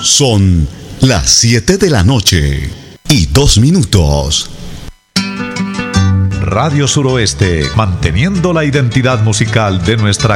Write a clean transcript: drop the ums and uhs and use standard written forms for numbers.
Son las 7 de la noche y 2 minutos. Radio Suroeste, manteniendo la identidad musical de nuestra